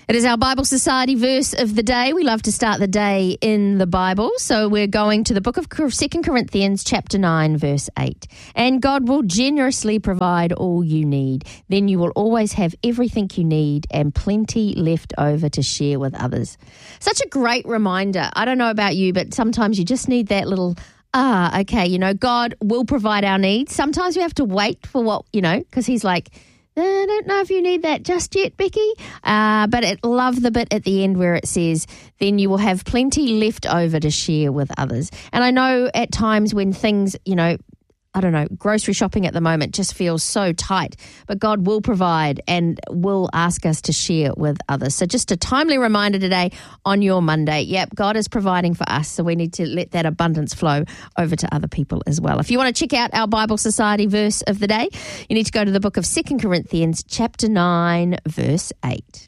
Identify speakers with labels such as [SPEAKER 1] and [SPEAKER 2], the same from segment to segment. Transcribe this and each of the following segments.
[SPEAKER 1] It is our Bible Society verse of the day. We love to start the day in the Bible. So we're going to the book of 2 Corinthians chapter 9, verse 8. And God will generously provide all you need. Then you will always have everything you need and plenty left over to share with others. Such a great reminder. I don't know about you, but sometimes you just need that little, okay, God will provide our needs. Sometimes we have to wait for because he's like, I don't know if you need that just yet, Becky. But I love the bit at the end where it says, then you will have plenty left over to share with others. And I know at times when things, grocery shopping at the moment just feels so tight, but God will provide and will ask us to share with others. So just a timely reminder today on your Monday. Yep, God is providing for us, so we need to let that abundance flow over to other people as well. If you want to check out our Bible Society verse of the day, you need to go to the book of 2 Corinthians chapter 9, verse 8.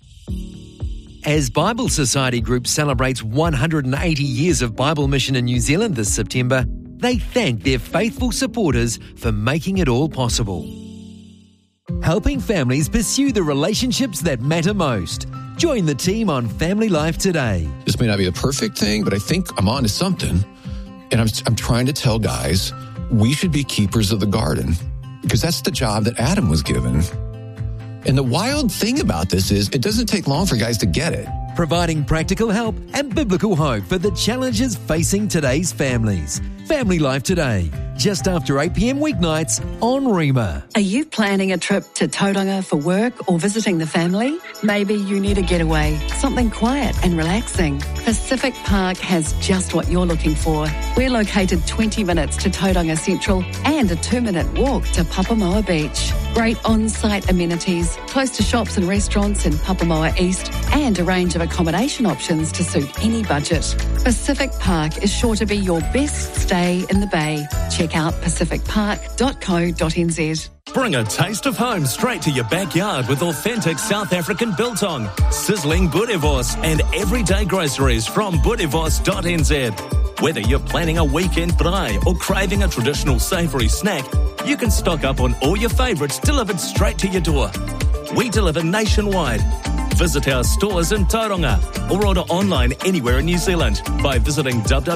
[SPEAKER 2] As Bible Society Group celebrates 180 years of Bible mission in New Zealand this September, they thank their faithful supporters for making it all possible. Helping families pursue the relationships that matter most. Join the team on Family Life today.
[SPEAKER 3] This may not be the perfect thing, but I think I'm on to something. And I'm trying to tell guys, we should be keepers of the garden because that's the job that Adam was given. And the wild thing about this is it doesn't take long for guys to get it.
[SPEAKER 2] Providing practical help and biblical hope for the challenges facing today's families. Family Life Today, just after 8 p.m. weeknights on Rima.
[SPEAKER 4] Are you planning a trip to Tauranga for work or visiting the family? Maybe you need a getaway, something quiet and relaxing. Pacific Park has just what you're looking for. We're located 20 minutes to Tauranga Central and a 2-minute walk to Papamoa Beach. Great on-site amenities, close to shops and restaurants in Papamoa East, and a range of accommodation options to suit any budget. Pacific Park is sure to be your best stay in the Bay. Check out pacificpark.co.nz.
[SPEAKER 5] Bring a taste of home straight to your backyard with authentic South African biltong, sizzling boerewors and everyday groceries from boerewors.nz. Whether you're planning a weekend braai or craving a traditional savoury snack, you can stock up on all your favourites delivered straight to your door. We deliver nationwide. Visit our stores in Tauranga or order online anywhere in New Zealand by visiting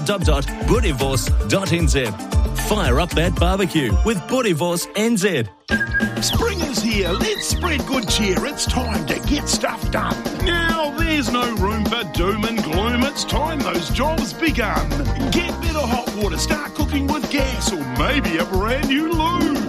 [SPEAKER 5] www.boerewors.nz. Fire up that barbecue with Boerewors NZ.
[SPEAKER 6] Spring is here. Let's spread good cheer. It's time to get stuff done. Now, there's no room for doom and gloom. It's time those jobs begun. Get better hot water. Start cooking with gas or maybe a brand new loo.